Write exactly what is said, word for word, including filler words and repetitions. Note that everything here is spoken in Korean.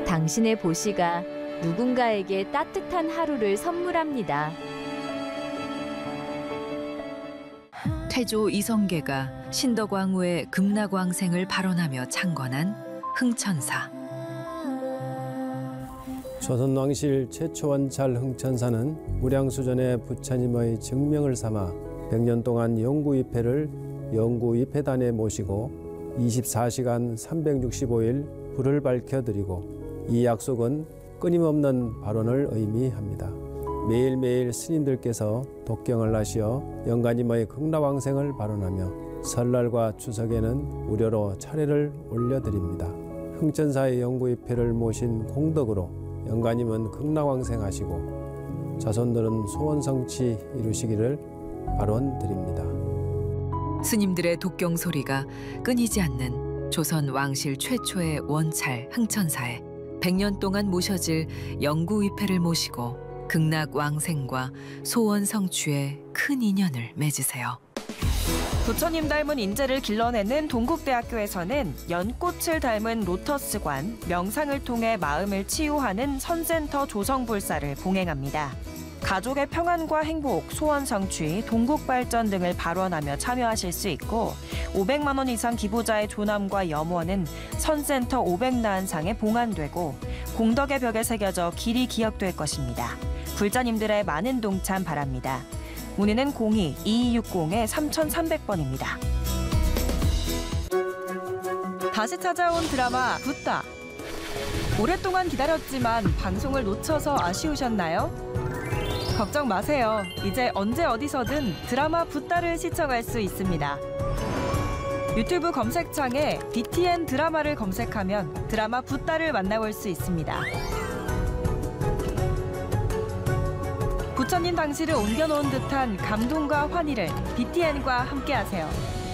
당신의 보시가 누군가에게 따뜻한 하루를 선물합니다. 태조 이성계가 신덕왕후의 극락왕생을 발언하며 창건한 흥천사. 조선왕실 최초 원찰 흥천사는 무량수전의 부처님의 증명을 삼아 백 년 동안 영구위패를 영구위패단에 모시고 이십사 시간 삼백육십오 일 불을 밝혀드리고 이 약속은 끊임없는 발언을 의미합니다. 매일매일 스님들께서 독경을 하시어 영가님의 극락왕생을 발언하며 설날과 추석에는 무료로 차례를 올려드립니다. 흥천사의 영구위패를 모신 공덕으로 영가님은 극락왕생하시고 자손들은 소원성취 이루시기를 발언드립니다. 스님들의 독경 소리가 끊이지 않는 조선 왕실 최초의 원찰 흥천사에 백 년 동안 모셔질 영구위패를 모시고 극락왕생과 소원 성취에 큰 인연을 맺으세요. 부처님 닮은 인재를 길러내는 동국대학교에서는 연꽃을 닮은 로터스관, 명상을 통해 마음을 치유하는 선센터 조성불사를 봉행합니다. 가족의 평안과 행복, 소원 성취, 동국 발전 등을 발언하며 참여하실 수 있고 오백만 원 이상 기부자의 조남과 염원은 선센터 오백나한상에 봉안되고 공덕의 벽에 새겨져 길이 기억될 것입니다. 불자님들의 많은 동참 바랍니다. 문의는 공이 이이육공 삼삼공 번입니다. 다시 찾아온 드라마 붓다. 오랫동안 기다렸지만 방송을 놓쳐서 아쉬우셨나요? 걱정 마세요. 이제 언제 어디서든 드라마 붓다를 시청할 수 있습니다. 유튜브 검색창에 비티엔 드라마를 검색하면 드라마 붓다를 만나볼 수 있습니다. 부처님 당시를 옮겨놓은 듯한 감동과 환희를 비티엔과 함께하세요.